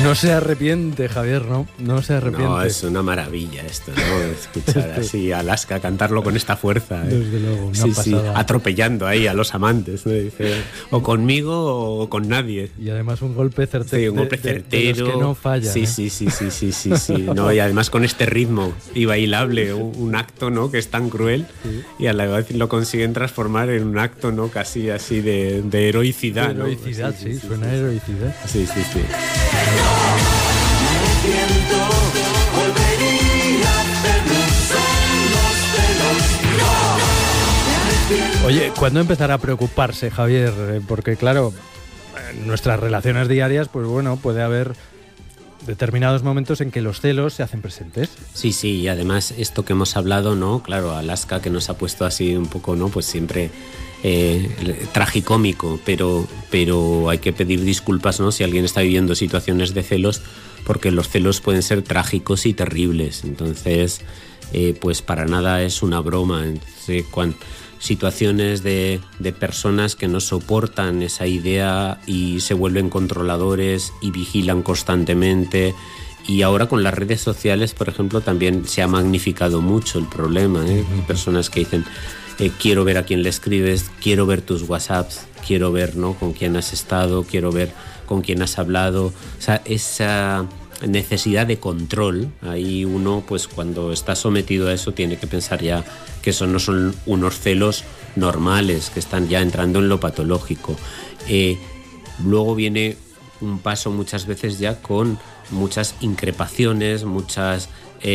No se arrepiente, Javier, ¿no? No se arrepiente. No, es una maravilla esto, ¿no? Escuchar así a Alaska cantarlo con esta fuerza. Desde luego, una pasada. Sí, atropellando ahí a los amantes, ¿no? Dice, o conmigo o con nadie. Y además un golpe certero. Sí, un golpe certero. De los que no falla. Sí. No, y además con este ritmo y bailable, un acto, ¿no? Que es tan cruel, y a la vez lo consiguen transformar en un acto, ¿no? Casi así de heroicidad. De heroicidad, ¿no? Sí, suena a heroicidad. Sí. Oye, ¿cuándo empezará a preocuparse, Javier? Porque claro, en nuestras relaciones diarias, pues bueno, puede haber determinados momentos en que los celos se hacen presentes. Sí, y además esto que hemos hablado, ¿no? Claro, Alaska que nos ha puesto así un poco, ¿no? Pues siempre tragicómico, pero hay que pedir disculpas, ¿no? Si alguien está viviendo situaciones de celos, porque los celos pueden ser trágicos y terribles. Entonces, pues para nada es una broma. Entonces, situaciones de personas que no soportan esa idea y se vuelven controladores y vigilan constantemente. Y ahora con las redes sociales, por ejemplo, también se ha magnificado mucho el problema, ¿eh? Personas que dicen, quiero ver a quién le escribes, quiero ver tus WhatsApps, quiero ver, ¿no?, con quién has estado, quiero ver con quién has hablado. O sea, esa necesidad de control, ahí uno, pues cuando está sometido a eso, tiene que pensar ya que eso no son unos celos normales, que están ya entrando en lo patológico. Luego viene un paso muchas veces ya con muchas increpaciones, muchas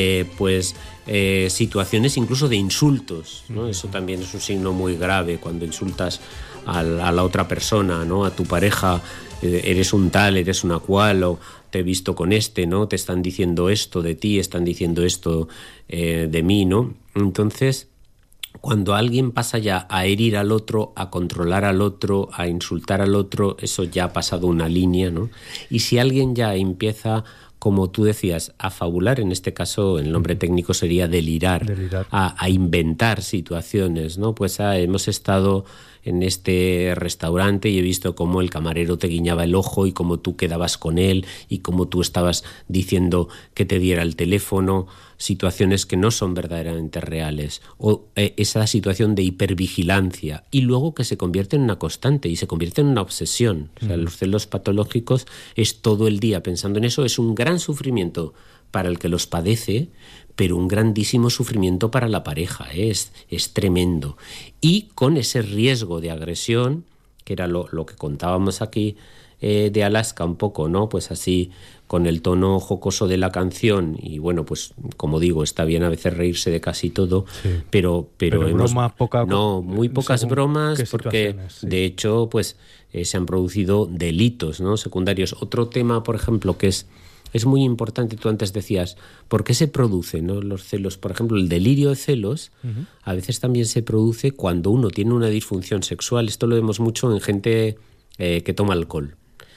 situaciones incluso de insultos, ¿no? Eso también es un signo muy grave cuando insultas a la otra persona, ¿no? A tu pareja, eres un tal, eres una cual, o te he visto con este, ¿no? Te están diciendo esto de ti, están diciendo esto de mí, ¿no? Entonces, cuando alguien pasa ya a herir al otro, a controlar al otro, a insultar al otro, eso ya ha pasado una línea, ¿no? Y si alguien ya empieza, como tú decías, a fabular, en este caso el nombre técnico sería delirar. A inventar situaciones, ¿no? Pues hemos estado en este restaurante y he visto cómo el camarero te guiñaba el ojo y cómo tú quedabas con él y cómo tú estabas diciendo que te diera el teléfono, situaciones que no son verdaderamente reales, o esa situación de hipervigilancia, y luego que se convierte en una constante y se convierte en una obsesión. O sea, los celos patológicos es todo el día pensando en eso, es un gran sufrimiento para el que los padece, pero un grandísimo sufrimiento para la pareja, es tremendo. Y con ese riesgo de agresión, que era lo que contábamos aquí de Alaska un poco, ¿no? Pues así, con el tono jocoso de la canción, y bueno, pues como digo, está bien a veces reírse de casi todo, sí. pero hemos... muy pocas bromas, porque sí. De hecho, pues se han producido delitos, ¿no?, secundarios. Otro tema, por ejemplo, que es muy importante, tú antes decías, ¿por qué se producen, ¿no?, los celos? Por ejemplo, el delirio de celos a veces también se produce cuando uno tiene una disfunción sexual. Esto lo vemos mucho en gente que toma alcohol.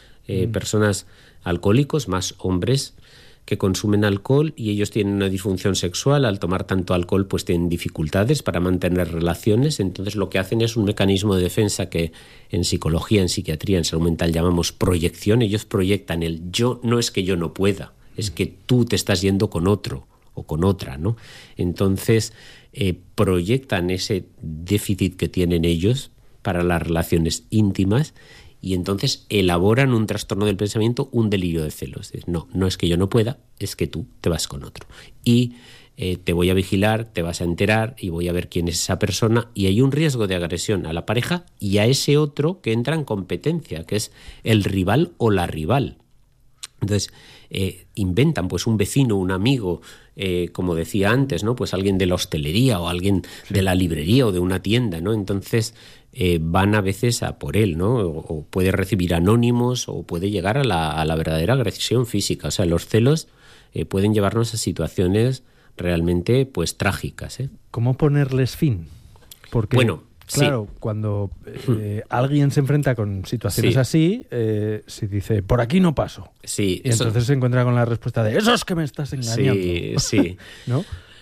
Personas alcohólicos, más hombres, que consumen alcohol y ellos tienen una disfunción sexual. Al tomar tanto alcohol, pues tienen dificultades para mantener relaciones. Entonces lo que hacen es un mecanismo de defensa que en psicología, en psiquiatría, en salud mental llamamos proyección. Ellos proyectan el yo, no es que yo no pueda, es que tú te estás yendo con otro o con otra, ¿no? Entonces proyectan ese déficit que tienen ellos para las relaciones íntimas, y entonces elaboran un trastorno del pensamiento, un delirio de celos. No es que yo no pueda, es que tú te vas con otro. Y te voy a vigilar, te vas a enterar y voy a ver quién es esa persona, y hay un riesgo de agresión a la pareja y a ese otro que entra en competencia, que es el rival o la rival. Entonces inventan pues un vecino, un amigo, como decía antes, ¿no? Pues alguien de la hostelería o alguien de la librería o de una tienda, ¿no? Entonces van a veces a por él, ¿no? O puede recibir anónimos o puede llegar a la verdadera agresión física. O sea, los celos pueden llevarnos a situaciones realmente pues trágicas, ¿eh? ¿Cómo ponerles fin? Porque bueno, claro, sí. Cuando alguien se enfrenta con situaciones así, se dice, por aquí no paso. Sí, y entonces se encuentra con la respuesta de, eso es que me estás engañando. Sí. ¿No?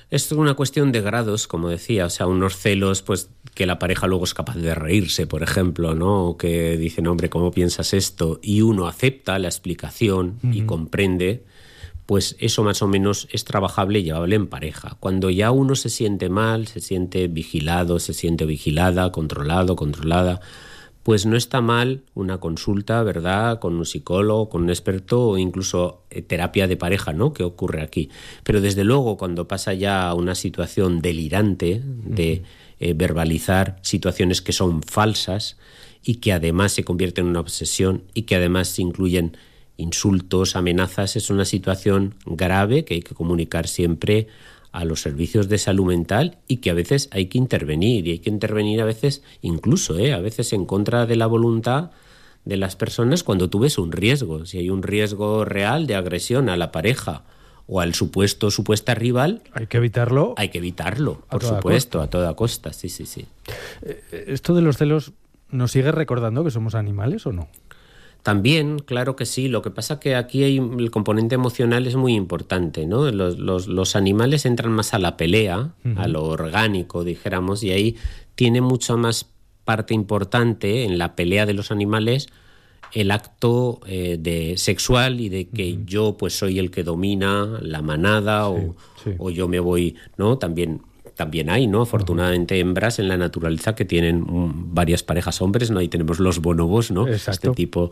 Es una cuestión de grados, como decía, o sea, unos celos, pues que la pareja luego es capaz de reírse, por ejemplo, ¿no? O que dicen, hombre, ¿cómo piensas esto? Y uno acepta la explicación y comprende, pues eso más o menos es trabajable y llevable en pareja. Cuando ya uno se siente mal, se siente vigilado, se siente vigilada, controlada, pues no está mal una consulta, ¿verdad?, con un psicólogo, con un experto o incluso terapia de pareja, ¿no?, que ocurre aquí. Pero desde luego cuando pasa ya a una situación delirante de verbalizar situaciones que son falsas y que además se convierten en una obsesión y que además incluyen insultos, amenazas, es una situación grave que hay que comunicar siempre a los servicios de salud mental y que a veces hay que intervenir, y hay que intervenir a veces incluso, a veces en contra de la voluntad de las personas cuando tú ves un riesgo. Si hay un riesgo real de agresión a la pareja o al supuesta rival, hay que evitarlo. Hay que evitarlo, por supuesto, a toda costa, sí. ¿Esto de los celos nos sigue recordando que somos animales o no? También, claro que sí. Lo que pasa que aquí el componente emocional es muy importante, ¿no? Los animales entran más a la pelea, a lo orgánico, dijéramos, y ahí tiene mucha más parte importante en la pelea de los animales el acto de sexual y de que yo pues soy el que domina la manada o yo me voy, ¿no? También hay, ¿no? Afortunadamente hembras en la naturaleza que tienen varias parejas hombres, ¿no? Ahí tenemos los bonobos, ¿no? Exacto. Este tipo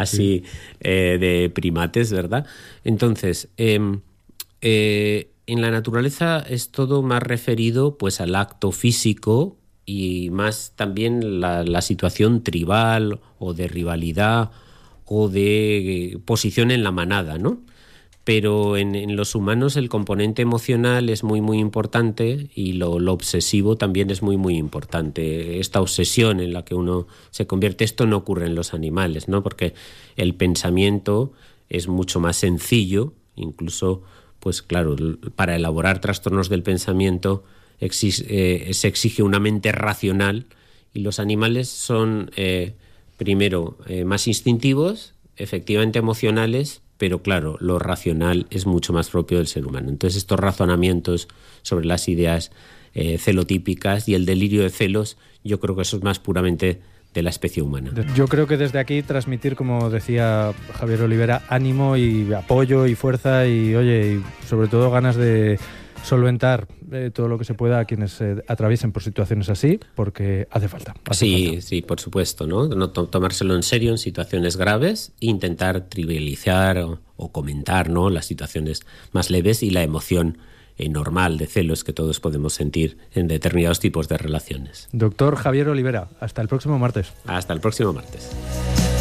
de primates, ¿verdad? Entonces, en la naturaleza es todo más referido pues al acto físico y más también la situación tribal o de rivalidad o de posición en la manada, ¿no? Pero en los humanos el componente emocional es muy, muy importante y lo obsesivo también es muy, muy importante. Esta obsesión en la que uno se convierte, esto no ocurre en los animales, ¿no? Porque el pensamiento es mucho más sencillo, incluso, pues claro, para elaborar trastornos del pensamiento se exige una mente racional y los animales son, primero, más instintivos, efectivamente emocionales, pero claro, lo racional es mucho más propio del ser humano. Entonces estos razonamientos sobre las ideas celotípicas y el delirio de celos, yo creo que eso es más puramente de la especie humana. Yo creo que desde aquí transmitir, como decía Javier Olivera, ánimo y apoyo y fuerza y, oye, y sobre todo ganas de solventar todo lo que se pueda a quienes atraviesen por situaciones así, porque hace falta. Sí, por supuesto, ¿no? No tomárselo en serio en situaciones graves e intentar trivializar o comentar, ¿no?, las situaciones más leves y la emoción normal de celos que todos podemos sentir en determinados tipos de relaciones. Doctor Javier Olivera, hasta el próximo martes. Hasta el próximo martes.